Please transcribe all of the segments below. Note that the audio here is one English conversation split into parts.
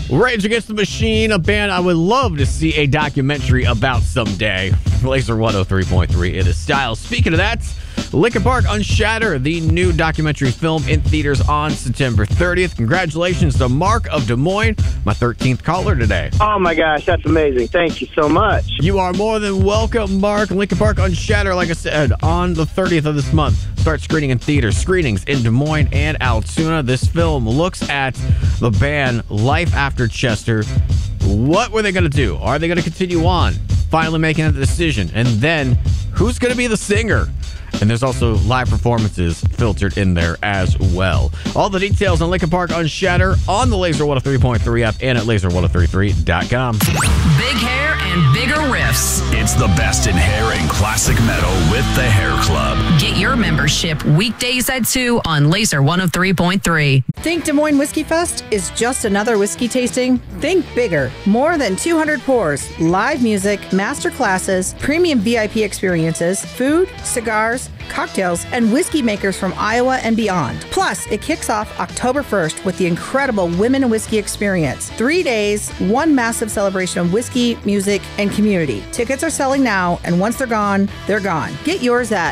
Rage Against the Machine, a band I would love to see a documentary about someday. Laser 103.3, it is style. Speaking of that, Linkin Park Unshatter, the new documentary film in theaters on September 30th. Congratulations to Mark of Des Moines, my 13th caller today. Oh my gosh, that's amazing. Thank you so much. You are more than welcome, Mark. Linkin Park Unshatter, like I said, on the 30th of this month. Start screening in theaters, screenings in Des Moines and Altoona. This film looks at the band life after Chester. What were they going to do? Are they going to continue on? Finally making a decision. And then, who's going to be the singer? And there's also live performances filtered in there as well. All the details on Linkin Park Unshatter on the Laser 103.3 app and at laser1033.com. Big hair and bigger riffs. It's the best in hair and classic metal with the Hair Club. Get your membership weekdays at 2 on Laser 103.3. Think Des Moines Whiskey Fest is just another whiskey tasting? Think bigger. More than 200 pours, live music, master classes, premium VIP experiences, food, cigars, cocktails, and whiskey makers from Iowa and beyond. Plus, it kicks off October 1st with the incredible Women in Whiskey Experience. 3 days, one massive celebration of whiskey, music, and community. Tickets are selling now, and once they're gone, they're gone. Get yours at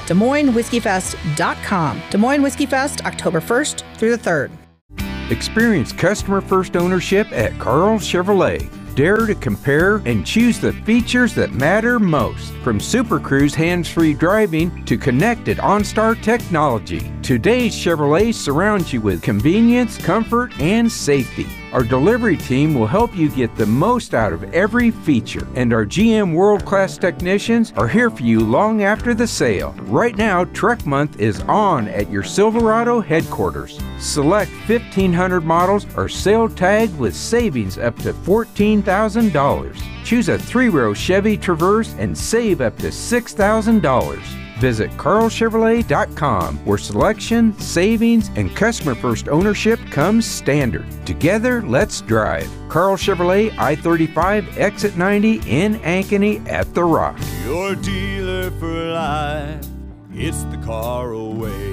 DesMoinesWhiskeyFest.com. Des Moines Whiskey Fest, October 1st through the 3rd. Experience customer-first ownership at Carl Chevrolet. Dare to compare and choose the features that matter most. From Super Cruise hands-free driving to connected OnStar technology, today's Chevrolet surrounds you with convenience, comfort, and safety. Our delivery team will help you get the most out of every feature, and our GM world-class technicians are here for you long after the sale. Right now, Truck Month is on at your Silverado headquarters. Select 1,500 models are sale tagged with savings up to $14,000. Choose a 3-row Chevy Traverse and save up to $6,000. Visit carlchevrolet.com, where selection, savings, and customer-first ownership comes standard. Together, let's drive. Carl Chevrolet, I-35, Exit 90 in Ankeny at The Rock. Your dealer for life, it's the Carl way.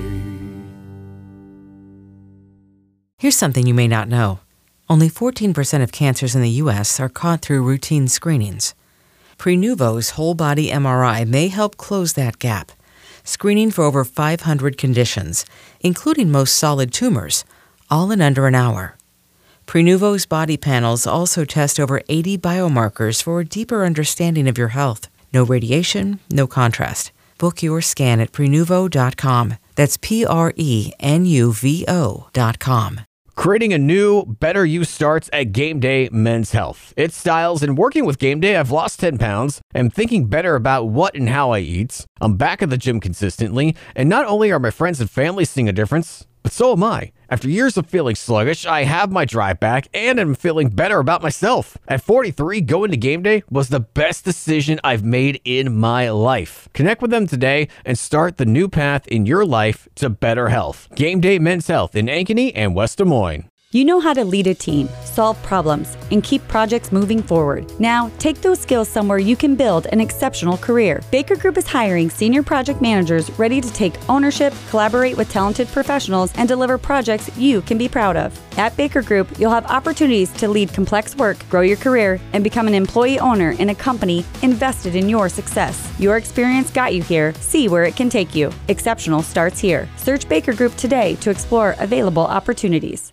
Here's something you may not know. Only 14% of cancers in the U.S. are caught through routine screenings. Prenuvo's whole-body MRI may help close that gap, screening for over 500 conditions, including most solid tumors, all in under an hour. Prenuvo's body panels also test over 80 biomarkers for a deeper understanding of your health. No radiation, no contrast. Book your scan at Prenuvo.com. That's Prenuvo.com. Creating a new, better you starts at Game Day Men's Health. It's styles, and working with Game Day, I've lost 10 pounds. I'm thinking better about what and how I eat. I'm back at the gym consistently, and not only are my friends and family seeing a difference, but so am I. After years of feeling sluggish, I have my drive back, and I'm feeling better about myself. At 43, going to Game Day was the best decision I've made in my life. Connect with them today and start the new path in your life to better health. Game Day Men's Health in Ankeny and West Des Moines. You know how to lead a team, solve problems, and keep projects moving forward. Now, take those skills somewhere you can build an exceptional career. Baker Group is hiring senior project managers ready to take ownership, collaborate with talented professionals, and deliver projects you can be proud of. At Baker Group, you'll have opportunities to lead complex work, grow your career, and become an employee owner in a company invested in your success. Your experience got you here. See where it can take you. Exceptional starts here. Search Baker Group today to explore available opportunities.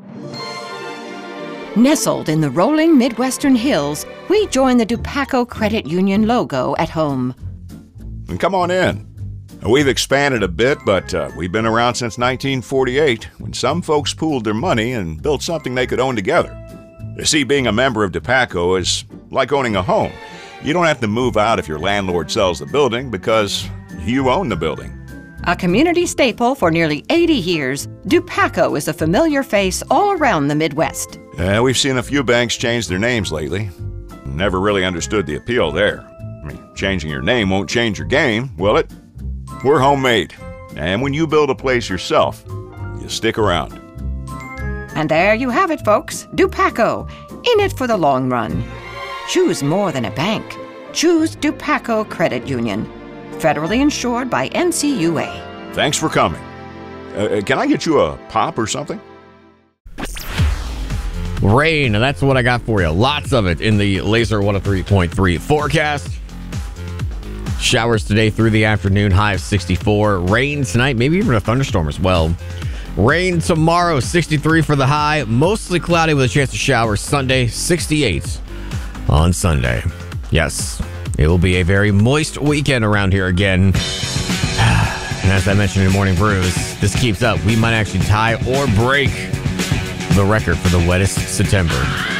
Nestled in the rolling Midwestern hills, we join the Dupaco Credit Union logo at home. And come on in. We've expanded a bit, but we've been around since 1948, when some folks pooled their money and built something they could own together. You see, being a member of Dupaco is like owning a home. You don't have to move out if your landlord sells the building because you own the building. A community staple for nearly 80 years, Dupaco is a familiar face all around the Midwest. We've seen a few banks change their names lately. Never really understood the appeal there. I mean, changing your name won't change your game, will it? We're homemade. And when you build a place yourself, you stick around. And there you have it, folks. Dupaco, in it for the long run. Choose more than a bank. Choose Dupaco Credit Union. Federally insured by NCUA. Thanks for coming. Can I get you a pop or something? Rain, and that's what I got for you. Lots of it in the Laser 103.3 forecast. Showers today through the afternoon, high of 64. Rain tonight, maybe even a thunderstorm as well. Rain tomorrow, 63 for the high. Mostly cloudy with a chance of showers Sunday, 68 on Sunday. Yes, it will be a very moist weekend around here again. And as I mentioned in Morning Brews, this keeps up. We might actually tie or break the record for the wettest September.